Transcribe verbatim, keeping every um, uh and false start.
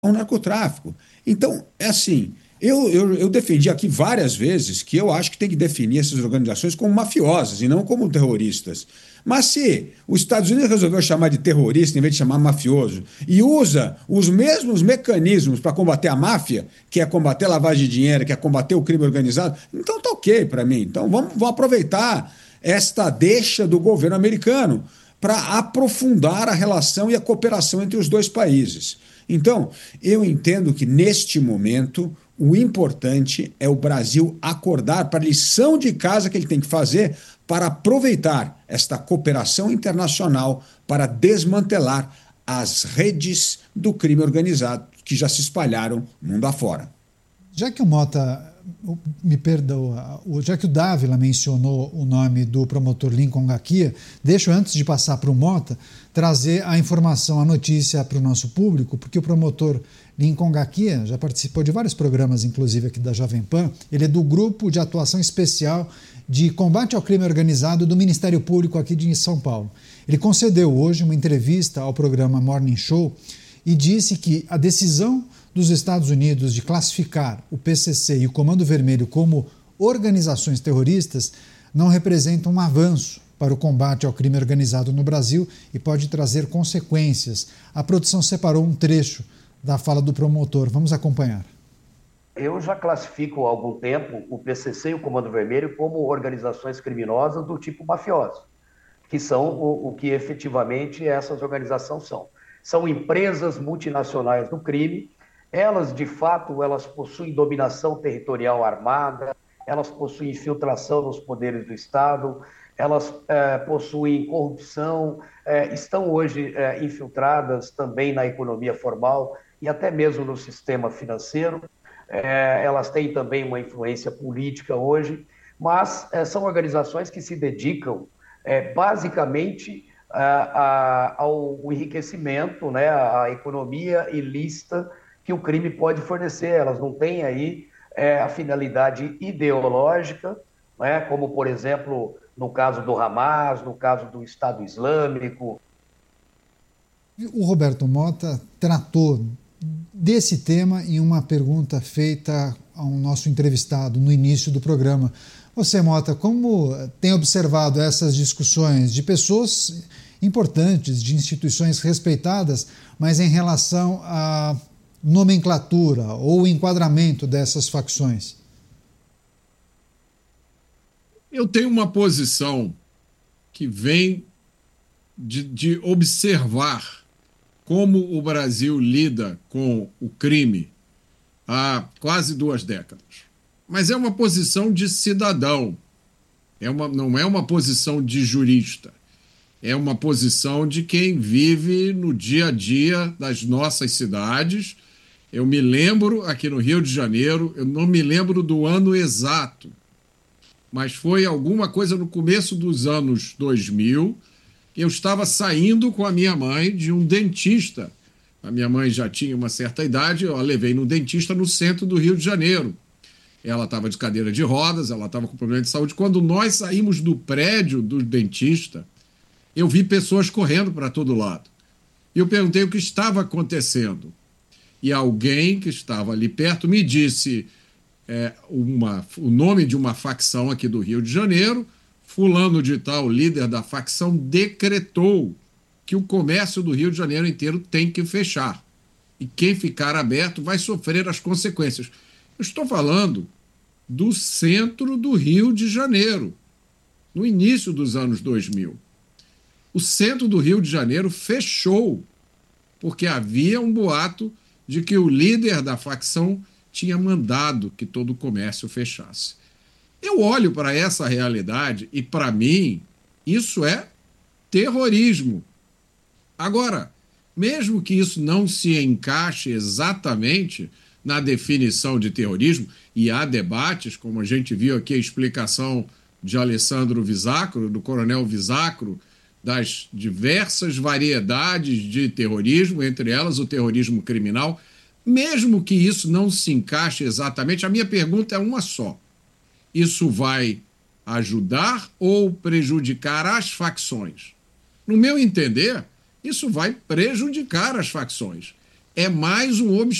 ao narcotráfico. Então, é assim, eu, eu, eu defendi aqui várias vezes que eu acho que tem que definir essas organizações como mafiosas e não como terroristas. Mas se os Estados Unidos resolveu chamar de terrorista em vez de chamar mafioso e usa os mesmos mecanismos para combater a máfia, que é combater a lavagem de dinheiro, que é combater o crime organizado, então tá ok para mim. Então vamos, vamos aproveitar esta deixa do governo americano para aprofundar a relação e a cooperação entre os dois países. Então, eu entendo que neste momento o importante é o Brasil acordar para a lição de casa que ele tem que fazer para aproveitar esta cooperação internacional para desmantelar as redes do crime organizado que já se espalharam mundo afora. Já que o Mota, me perdoa, já que o Dávila mencionou o nome do promotor Lincoln Ngakia, deixo, antes de passar para o Mota, trazer a informação, a notícia para o nosso público, porque o promotor Lincoln Ngakia já participou de vários programas, inclusive aqui da Jovem Pan. Ele é do Grupo de Atuação Especial de Combate ao Crime Organizado do Ministério Público aqui de São Paulo. Ele concedeu hoje uma entrevista ao programa Morning Show e disse que a decisão dos Estados Unidos de classificar o P C C e o Comando Vermelho como organizações terroristas não representa um avanço para o combate ao crime organizado no Brasil e pode trazer consequências. A produção separou um trecho da fala do promotor. Vamos acompanhar. Eu já classifico há algum tempo o P C C e o Comando Vermelho como organizações criminosas do tipo mafioso, que são o, o que efetivamente essas organizações são. São empresas multinacionais do crime. Elas, de fato, elas possuem dominação territorial armada, elas possuem infiltração nos poderes do Estado, elas é, possuem corrupção, é, estão hoje é, infiltradas também na economia formal e até mesmo no sistema financeiro. É, elas têm também uma influência política hoje, mas é, são organizações que se dedicam é, basicamente a, a, ao enriquecimento, né, à economia ilícita que o crime pode fornecer. Elas não têm aí é, a finalidade ideológica, né, como, por exemplo, no caso do Hamas, no caso do Estado Islâmico. O Roberto Mota tratou desse tema em uma pergunta feita ao nosso entrevistado no início do programa. Você, Mota, como tem observado essas discussões de pessoas importantes, de instituições respeitadas, mas em relação a nomenclatura ou enquadramento dessas facções? Eu tenho uma posição que vem de, de observar como o Brasil lida com o crime há quase duas décadas. Mas é uma posição de cidadão, é uma, não é uma posição de jurista, é uma posição de quem vive no dia a dia das nossas cidades. Eu me lembro, aqui no Rio de Janeiro, eu não me lembro do ano exato, mas foi alguma coisa no começo dos anos dois mil, eu estava saindo com a minha mãe de um dentista. A minha mãe já tinha uma certa idade, eu a levei no dentista no centro do Rio de Janeiro. Ela estava de cadeira de rodas, ela estava com problema de saúde. Quando nós saímos do prédio do dentista, eu vi pessoas correndo para todo lado. E eu perguntei o que estava acontecendo. E alguém que estava ali perto me disse é, uma, o nome de uma facção aqui do Rio de Janeiro. Fulano de tal, líder da facção, decretou que o comércio do Rio de Janeiro inteiro tem que fechar. E quem ficar aberto vai sofrer as consequências. Eu estou falando do centro do Rio de Janeiro, no início dos anos dois mil. O centro do Rio de Janeiro fechou, porque havia um boato de que o líder da facção tinha mandado que todo o comércio fechasse. Eu olho para essa realidade e, para mim, isso é terrorismo. Agora, mesmo que isso não se encaixe exatamente na definição de terrorismo, e há debates, como a gente viu aqui a explicação de Alessandro Visacro, do coronel Visacro, das diversas variedades de terrorismo, entre elas o terrorismo criminal, mesmo que isso não se encaixe exatamente, a minha pergunta é uma só. Isso vai ajudar ou prejudicar as facções? No meu entender, isso vai prejudicar as facções. é mais um